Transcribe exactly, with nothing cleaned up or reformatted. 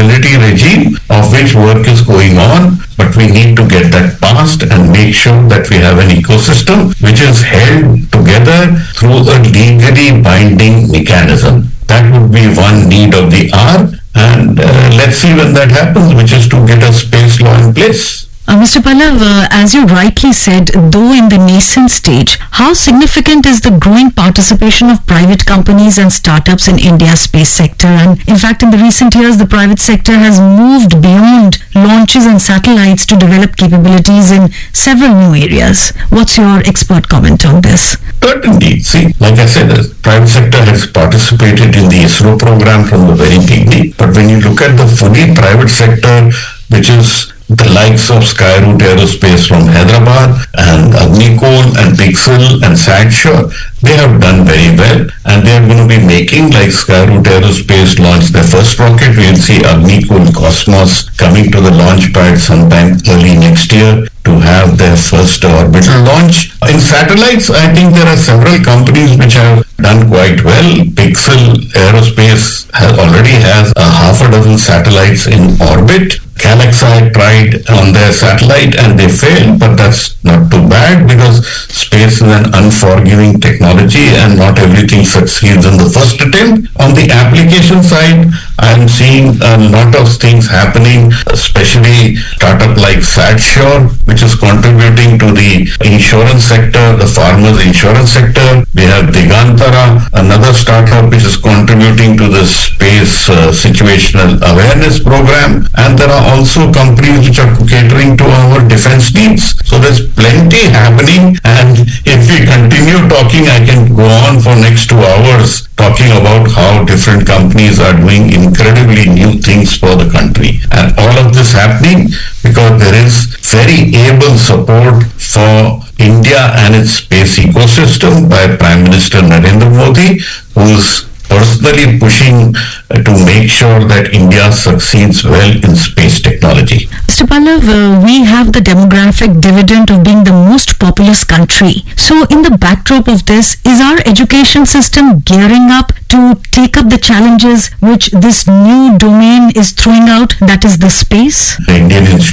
liability regime of which work is going on, but we need to get that passed and make sure that we have an ecosystem which is held together through a legally binding mechanism. That would be one need of the hour, and uh, let's see when that happens, which is to get a space law in place. Uh, Mister Pallav, uh, as you rightly said, though in the nascent stage, how significant is the growing participation of private companies and startups in India's space sector? And in fact, in the recent years, the private sector has moved beyond launches and satellites to develop capabilities in several new areas. What's your expert comment on this? Certainly. See, like I said, the private sector has participated in the ISRO program from the very beginning. But when you look at the fully private sector, which is the likes of Skyroot Aerospace from Hyderabad and Agnikul and Pixel and SatSure, they have done very well, and they are going to be making, like Skyroot Aerospace launched their first rocket. We'll see Agnikul Cosmos coming to the launch pad sometime early next year to have their first orbital launch. In satellites, I think there are several companies which have done quite well. Pixel Aerospace has already has a half a dozen satellites in orbit. Galaxy tried on their satellite and they failed, but that's not too bad because space is an unforgiving technology and not everything succeeds in the first attempt. On the application side, I'm seeing a lot of things happening, especially startup like SatSure, which is contributing to the insurance sector, the farmers' insurance sector. We have Digantara, another startup which is contributing to the space uh, situational awareness program, and there are also companies which are catering to our defense needs. So there's plenty happening, and if we continue talking, I can go on for next two hours talking about how different companies are doing incredibly new things for the country. And all of this happening because there is very able support for India and its space ecosystem by Prime Minister Narendra Modi, who is personally pushing uh, to make sure that India succeeds well in space technology. Mister Pallav, uh, we have the demographic dividend of being the most populous country. So in the backdrop of this, is our education system gearing up to take up the challenges which this new domain is throwing out, that is the space? The Indian Institute